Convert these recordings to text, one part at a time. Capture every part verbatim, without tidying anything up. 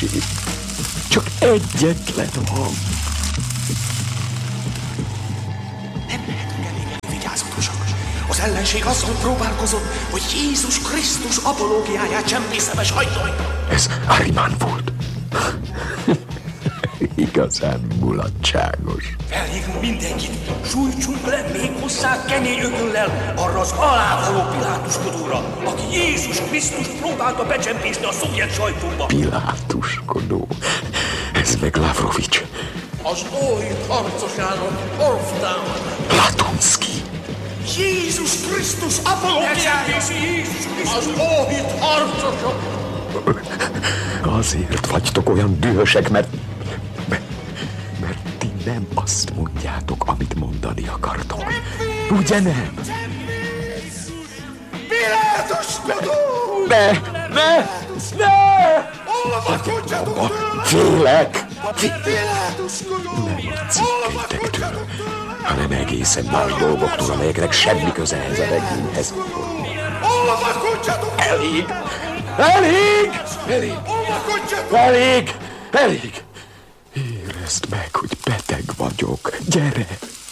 ellenség. Csak egyetlen hang. Nem lehetünk elég vigyázatosak. Az ellenség azzal próbálkozott, hogy Jézus Krisztus apológiáját csempészeme sajtója. Ez Ahriman volt. Igazán mulatságos. Felhívunk mindenkit, sújtsunk le még hozzá kemény ököllel arra az alávaló Pilátuskodóra, aki Jézus Krisztus próbálta becsempészni a szovjet sajtóba. Pilátuskodó? Ez meg Lavrovics. Az óhíd harcosának Orfdán. Platonszky. Jézus Krisztus apológiája! Jézus Krisztus! Az óhíd harcosok! Azért vagytok olyan dühösek, mert... mert ti nem azt mondjátok, amit mondani akartok. Ugye nem? Pilátuskodó! Ne! Ne! Ne! Olvakodjatok tőle! Félek! Pilátuskodó! Nem a cikketek tőle, hanem egészen más dolgoktól, amelyeknek semmi köze ehhez a regényhez. Olvakodjatok! Elég! Elég! Elég! Olvakodjatok! Elég! Elég! Érezd meg, hogy beteg vagyok. Gyere!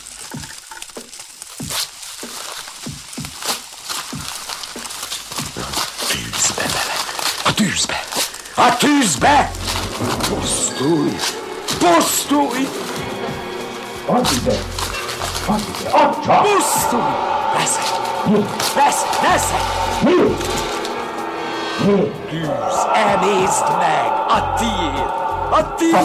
A tűzbe vele! A tűzbe! A tűzbe! Pusztulj! Pusztulj! Add ide! Add ide! Add csak! Pusztulj! Veszed! Veszed! Veszed! Mi? Mi? Tűz! Emészd meg! A tiéd! A tiéd!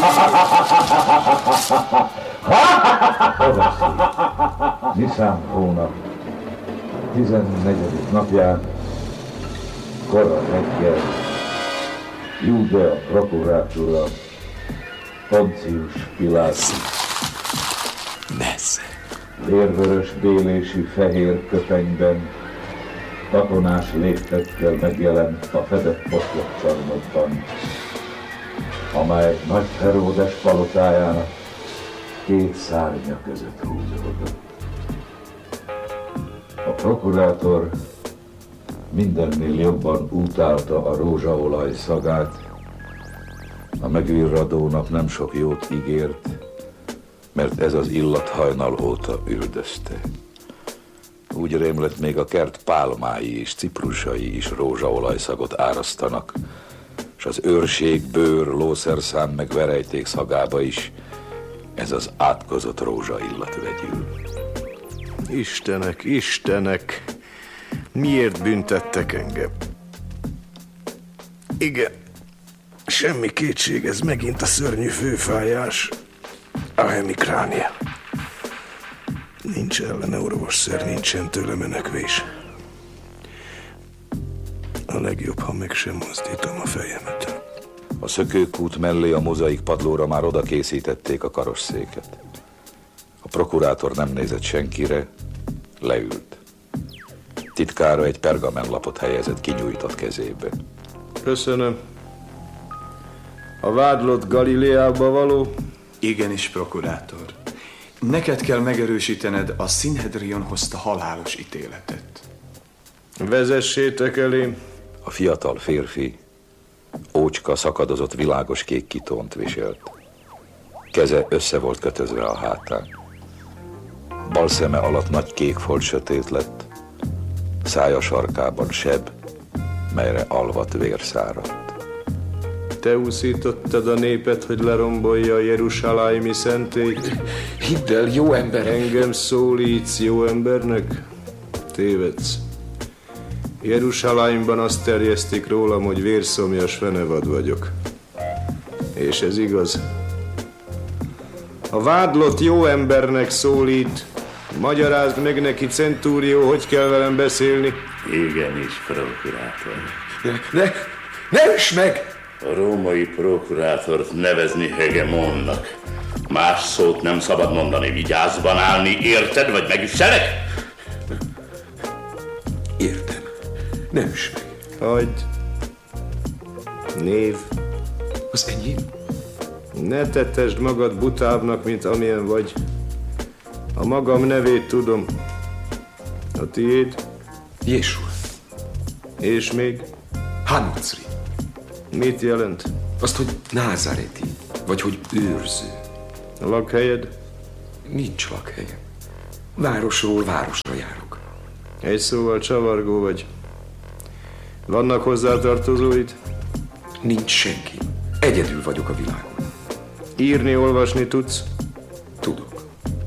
Niszán hónap tizennegyedik napján, kora reggel, Júdea prokurátora, Poncius Pilátus Messze! vérvörös bélésű fehér köpenyben, katonás léptekkel megjelent a fedett poszlopcsarnokban, amely Nagy Heródes palotájának két szárnya között húzódott. A prokurátor mindennél jobban utálta a rózsaolaj szagát, a megvirradó nap nem sok jót ígért, mert ez az illat hajnal óta üldözte. Úgy rémlett, még a kert pálmái és ciprusai is rózsaolajszagot árasztanak, és az őrség, bőr, lószerszám meg verejték szagába is ez az átkozott rózsa illat vegyül. Istenek, Istenek, miért büntettek engem? Igen, semmi kétség, ez megint a szörnyű főfájás, a hemikránia. Nincs ellene orvosszer, nincsen tőle menekvés. A legjobb, ha meg sem mozdítom a fejemet. A szökőkút mellé a mozaik padlóra már oda készítették a karosszéket. A prokurátor nem nézett senkire, leült. Titkára egy pergamenlapot helyezett kinyújtott kezébe. Köszönöm. A vádlott Galileába való? Igenis, prokurátor. Neked kell megerősítened a Sanhedrin hozta halálos ítéletet. Vezessétek elém. A fiatal férfi ócska, szakadozott világos kék kitont viselt. Keze össze volt kötözve a hátán. Bal szeme alatt nagy kék folt sötét lett, szája sarkában seb, melyre alvat vér száradt. Te úszítottad a népet, hogy lerombolja a jeruzsálemi szentélyt? Hidd el, jó ember! Engem szólítsz jó embernek? Tévedsz. Jeruzsálemben azt terjesztik rólam, hogy vérszomjas fenevad vagyok. És ez igaz. A vádlott jó embernek szólít. Magyarázd meg neki, centúrió, hogy kell velem beszélni. Igenis, prokurátor. Ne, ne, ne üss meg! A római prokurátort nevezni hegemonnak. Más szót nem szabad mondani, vigyázban állni, érted, vagy megüsselek? Értem. Ne üss meg. Hagyd. Név. Az enyém? Ne tettesd magad butábbnak, mint amilyen vagy. A magam nevét tudom. A tiéd? Jésua. És még? Hanucri. Mit jelent? Azt, hogy názáreti, vagy hogy őrző. A lakhelyed? Nincs lakhelyem. Városról városra járok. Egy szóval csavargó vagy. Vannak hozzátartozóid? Nincs senki. Egyedül vagyok a világon. Írni, olvasni tudsz? Tudok.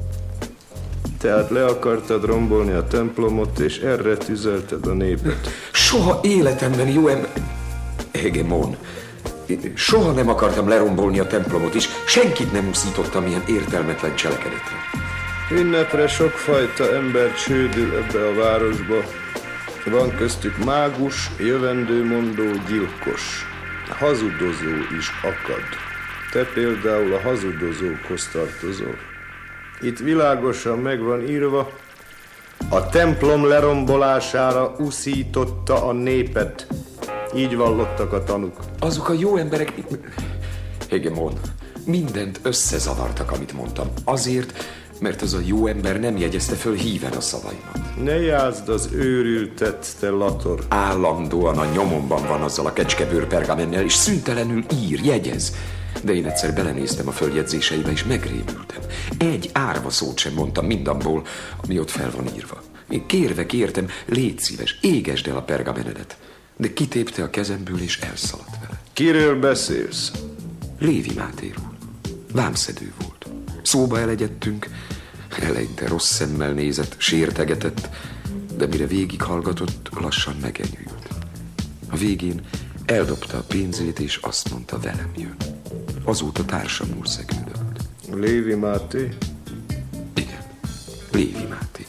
Tehát le akartad rombolni a templomot, és erre tüzelted a népet. Soha életemben, jó ember... Hegemon. Soha nem akartam lerombolni a templomot, és senkit nem uszítottam ilyen értelmetlen cselekedetre. Ünnepre sokfajta ember csődül ebbe a városba. Van köztük mágus, jövendőmondó, gyilkos. Hazudozó is akad. Te például a hazudozókhoz tartozol. Itt világosan meg van írva, a templom lerombolására uszította a népet. Így vallottak a tanúk. Azok a jó emberek... Hegemon, mindent összezavartak, amit mondtam. Azért, mert az a jó ember nem jegyezte föl híven a szavaimat. Ne játszd az őrültet, te Lator. Állandóan a nyomomban van azzal a kecskebőr pergamennel, és szüntelenül ír, jegyez. De én egyszer belenéztem a följegyzéseibe, és megrémültem. Egy árva szót sem mondtam mindabból, ami ott fel van írva. Én kérve kértem, légy szíves, égesd el a pergamenedet. De kitépte a kezemből, és elszaladt vele. Kiről beszélsz? Lévi Mátéról. Vámszedő volt. Szóba elegyedtünk, eleinte rossz szemmel nézett, sértegetett, de mire végighallgatott, lassan megenyhült. A végén eldobta a pénzét, és azt mondta, velem jön. Azóta társamul szegődött. Lévi Máté? Igen, Lévi Máté.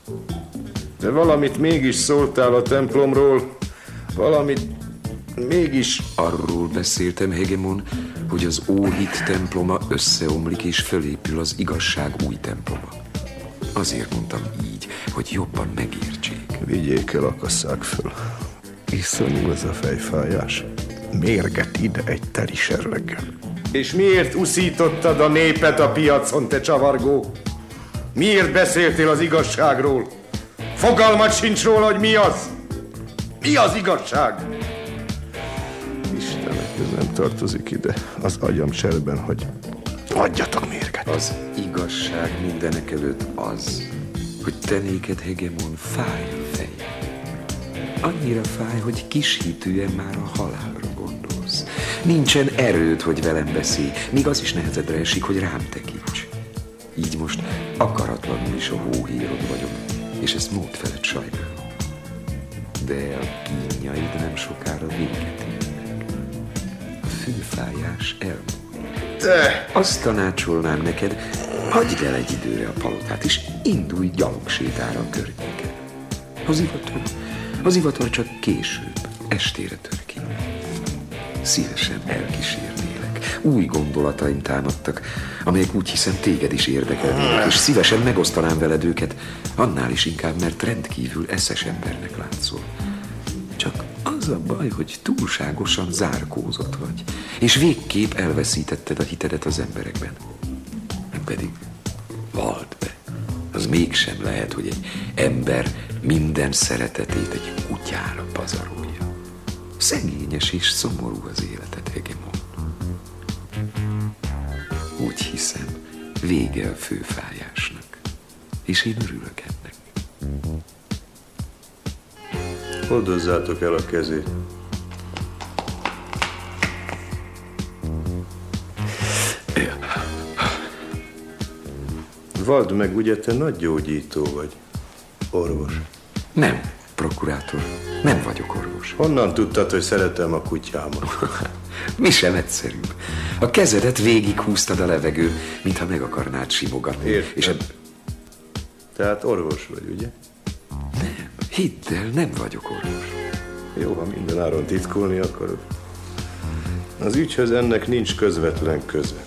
De valamit mégis szóltál a templomról, valamit mégis... Arról beszéltem, Hegemon, hogy az óhit temploma összeomlik és fölépül az igazság új temploma. Azért mondtam így, hogy jobban megértsék. Vigyék el, akasszák föl. Iszonyú ez a fejfájás. Mérget ide egy teli serleggel. És miért uszítottad a népet a piacon, te csavargó? Miért beszéltél az igazságról? Fogalmat sincs róla, hogy mi az? Mi az igazság? Istenek, ez nem tartozik ide az agyam cserben, hogy adjatok mérget. Az igazság mindenek előtt az, hogy te néked, Hegemon, fáj a fejed. Annyira fáj, hogy kis hitűen már a halálra gondolsz. Nincsen erőd, hogy velem beszélj, míg az is nehezedre esik, hogy rám tekints. Így most akaratlanul is a hóhírod vagyok, és ezt mód felett sajnálom. De a kínjaid nem sokára véget érnek. A főfájás elmúlik. Te! Azt tanácsolnám neked, hagyd el egy időre a palotát, és indulj gyalogsétára a környéken. Az ivatar, az ivatar csak később, estére tör ki. Szívesen elkísérnélek. Új gondolataim támadtak, amelyek úgy hiszem téged is érdekelnének, és szívesen megosztanám veled őket, annál is inkább, mert rendkívül eszes embernek látszol. Csak az a baj, hogy túlságosan zárkózott vagy, és végképp elveszítetted a hitedet az emberekben. Pedig vald be, az mégsem lehet, hogy egy ember minden szeretetét egy kutyára pazarolja. Szegényes és szomorú az életed, Hegemon. Úgy hiszem, vége a főfájásnak, és én örülök ennek. Oldozzátok el a kezét. Vald meg, ugye te nagy gyógyító vagy, orvos. Nem, prokurátor, nem vagyok orvos. Honnan tudtad, hogy szeretem a kutyámat? Mi sem egyszerűbb. A kezedet végighúztad a levegő, mintha meg akarnád simogatni. Értem. És eb... Tehát orvos vagy, ugye? Nem, hidd el, nem vagyok orvos. Jó, ha mindenáron titkolni akarod. Az ügyhöz ennek nincs közvetlen köze.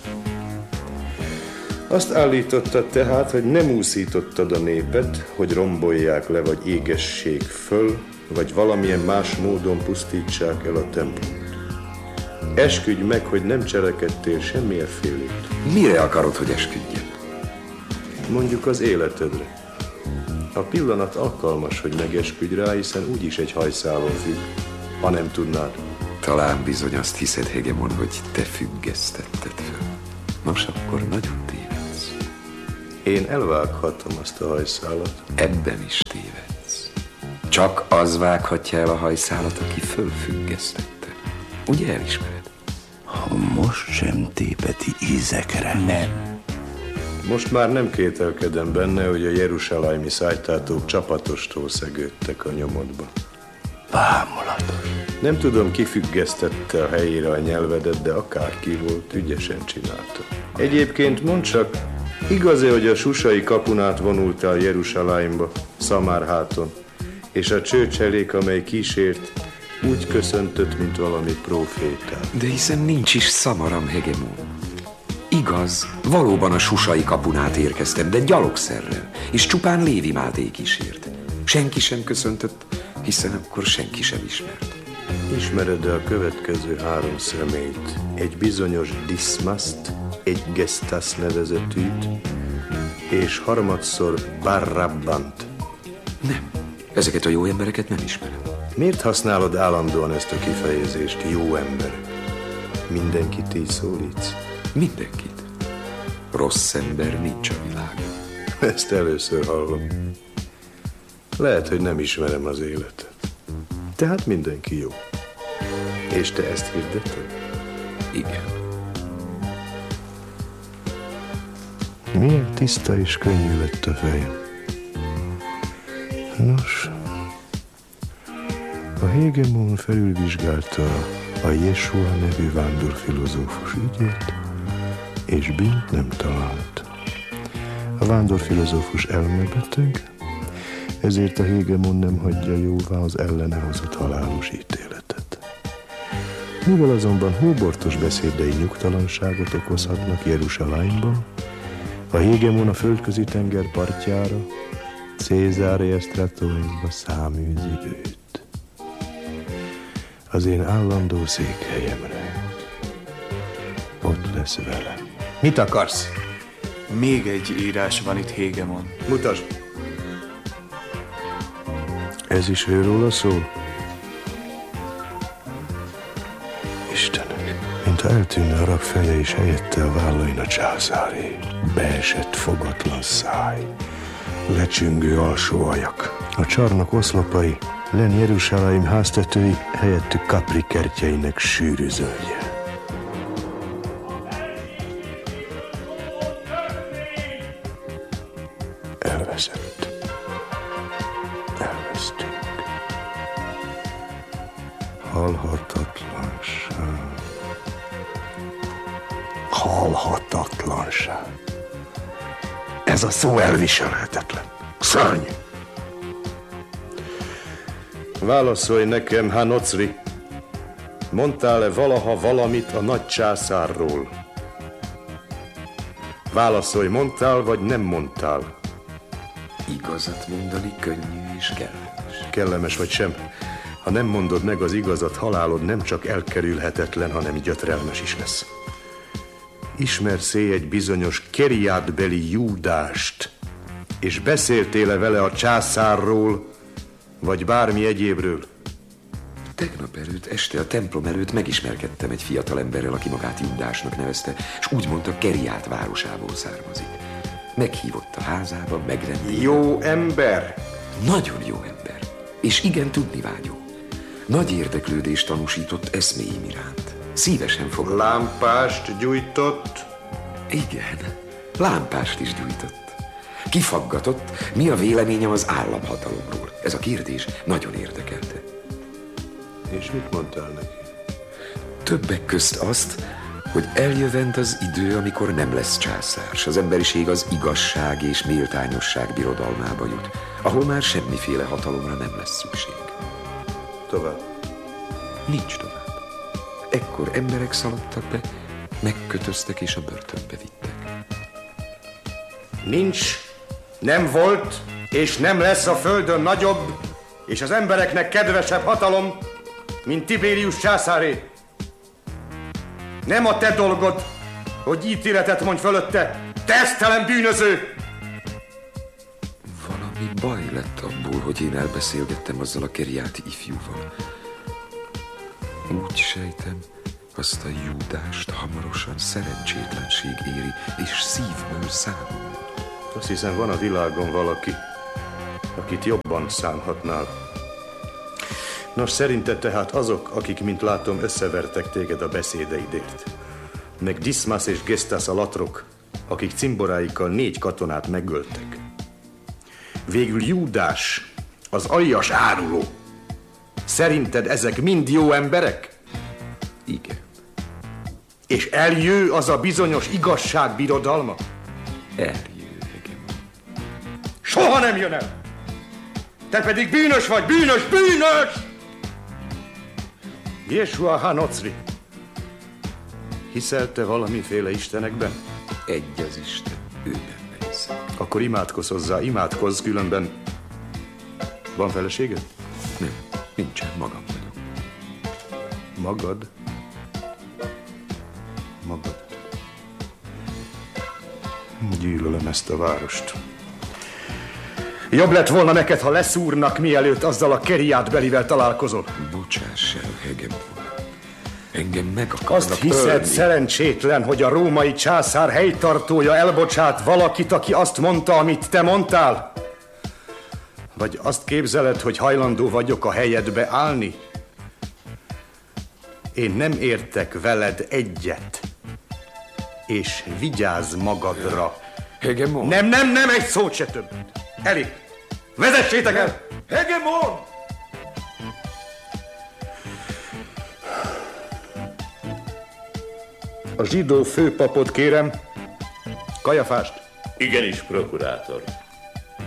Azt állítottad tehát, hogy nem úszítottad a népet, hogy rombolják le, vagy égessék föl, vagy valamilyen más módon pusztítsák el a templomot. Esküdj meg, hogy nem cselekedtél semmilyen félét. Mire akarod, hogy esküdjem? Mondjuk az életedre. A pillanat alkalmas, hogy megesküdj rá, hiszen úgyis egy hajszálon függ, ha nem tudnád. Talán bizony azt hiszed, Hegemon, hogy te függesztetted föl. Nos, akkor nagyon tévedsz. Én elvághatom azt a hajszálat. Ebben is tévedsz. Csak az vághatja el a hajszálat, aki fölfüggesztette. Ugye elismered? Ha most sem tépeti ízekre. Nem. Most már nem kételkedem benne, hogy a jeruzsálemi szájtátók csapatostól szegődtek a nyomodba. Bámulatos. Nem tudom, ki függesztette a helyére a nyelvedet, de akárki volt, ügyesen csinálta. Egyébként mondd csak, igaz-e, hogy a susai kapun át vonultál Jeruzsálemba, Szamárháton, és a csőcselék, amely kísért, úgy köszöntött, mint valami prófétát? De hiszen nincs is szamaram, Hegemon. Igaz, valóban a susai kapun át érkeztem, de gyalogszerrel, és csupán Lévi Máté kísért. Senki sem köszöntött, hiszen akkor senki sem ismert. Ismered-e a következő három személyt? Egy bizonyos Diszmaszt, egy Gesztász nevezetűt, és harmadszor Barrabbant. Nem, ezeket a jó embereket nem ismerem. Miért használod állandóan ezt a kifejezést, jó ember? Mindenkit így szólítsz? Mindenkit. Rossz ember nincs a világon. Ezt először hallom. Lehet, hogy nem ismerem az életet. Tehát mindenki jó. És te ezt hirdeted? Igen. Milyen tiszta és könnyű lett a fejem. Nos, a Hegemon felülvizsgálta a Jesua nevű vándorfilozófus ügyét, és bűnt nem talált. A vándorfilozófus elmebeteg, ezért a Hegemon nem hagyja jóvá az ellene hozott halálos ítéletet. Mivel azonban hóbortos beszédei nyugtalanságot okozhatnak Jeruzsálemban, a Hegemon a földközi tenger partjára, Cézáre Esztratoinba száműzi őt. Az én állandó székhelyemre. Ott lesz velem. Mit akarsz? Még egy írás van itt, Hegemon. Mutasd! Ez is őróla szól? Istenek, mintha eltűnne a rak feje, és helyette a vállain a császáré. Beesett fogatlan száj, lecsüngő alsó ajak. A csarnok oszlopai, len Jeruzsálem háztetői, helyettük Kapri kertjeinek sűrű zöldje. Elveszett. Elvesztünk. Halhatatlanság. Halhatatlanság. Ez a szó elviselhetetlen. Szörny! Válaszolj nekem, Hanocri. Mondtál-e valaha valamit a nagy császárról? Válaszolj, mondtál vagy nem mondtál? Igazat mondani könnyű és kellemes. Kellemes vagy sem. Ha nem mondod meg az igazat, halálod nem csak elkerülhetetlen, hanem gyötrelmes is lesz. Ismersz-e egy bizonyos Keriátbeli Júdást, és beszéltél-e vele a császárról, vagy bármi egyébről? Tegnap előtt este a templom előtt megismerkedtem egy fiatal emberrel, aki magát Júdásnak nevezte, és úgy mondta, Keriát városából származik. Meghívott a házába, megrendelt. Jó ember! Nagyon jó ember, és igen tudnivágyó. Nagy érdeklődést tanúsított eszméim iránt. Szívesen fogad. Lámpást gyújtott? Igen, lámpást is gyújtott. Kifaggatott, mi a véleményem az államhatalomról. Ez a kérdés nagyon érdekelte. És mit mondtál neki? Többek közt azt, hogy eljövend az idő, amikor nem lesz császár, s az emberiség az igazság és méltányosság birodalmába jut, ahol már semmiféle hatalomra nem lesz szükség. Tovább. Nincs tovább. Ekkor emberek szaladtak be, megkötöztek és a börtönbe vittek. Nincs, nem volt, és nem lesz a földön nagyobb, és az embereknek kedvesebb hatalom, mint Tiberius császáré. Nem a te dolgod, hogy ítéletet mondj fölötte, tesztelen bűnöző! Valami baj lett abból, hogy én elbeszélgettem azzal a keriáti ifjúval. Úgy sejtem, azt a Júdást hamarosan szerencsétlenség éri, és szívből számol. Azt hiszem, van a világon valaki, akit jobban szánhatnál. Nos, szerinted tehát azok, akik, mint látom, összevertek téged a beszédeidért, meg Diszmász és Gesztász a latrok, akik cimboráikkal négy katonát megöltek. Végül Júdás, az aljas áruló. Szerinted ezek mind jó emberek? Igen. És eljő az a bizonyos igazság birodalma? Eljő, Hegemon. Soha nem jön el! Te pedig bűnös vagy, bűnös, bűnös! Jésua Hanocri, hiszel te valamiféle istenekben? Egy az Isten, ő benne hiszek. Akkor imádkozz hozzá, imádkozz, különben... Van feleséged? Nem, nincsen, magam vagyok. Magad? Magad? Gyűlölöm ezt a várost. Jobb lett volna neked, ha leszúrnak, mielőtt azzal a keriátbelivel találkozol. Bocsáss el, Hegemon. Engem meg akarnak Azt hiszed, ölni. szerencsétlen, hogy a római császár helytartója elbocsát valakit, aki azt mondta, amit te mondtál? Vagy azt képzeled, hogy hajlandó vagyok a helyedbe állni? Én nem értek veled egyet. És vigyázz magadra. Hegemon. Nem, nem, nem, egy szót se több. Elég. Vezessétek el! Hegemon! A zsidó főpapot kérem, Kajafást. Igenis, prokurátor.